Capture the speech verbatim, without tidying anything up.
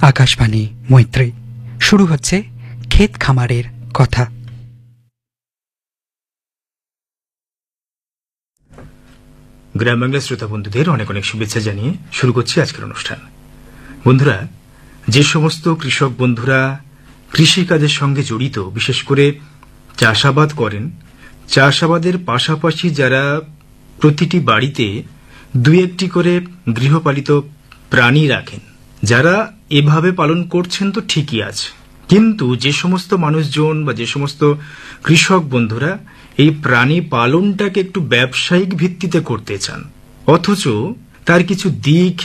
আকাশবাণী মৈত্রী, শুরু হচ্ছে ক্ষেত খামারের কথা। গ্রাম বাংলা শ্রোতা বন্ধুদের অনেক অনেক শুভেচ্ছা জানিয়ে শুরু করছি আজকের অনুষ্ঠান। বন্ধুরা, যে সমস্ত কৃষক বন্ধুরা কৃষিকাজের সঙ্গে জড়িত, বিশেষ করে চাষাবাদ করেন, চাষাবাদের পাশাপাশি যারা প্রতিটি বাড়িতে দুই একটি করে গৃহপালিত প্রাণী রাখেন, যারা এভাবে পালন করছেন তো ঠিকই আছে, কিন্তু যে সমস্ত মানুষজন বা যে সমস্ত কৃষক বন্ধুরা এই প্রাণী পালনটাকে একটু ব্যবসায়িক ভিত্তিতে করতে চান, অথচ তার কিছু দিক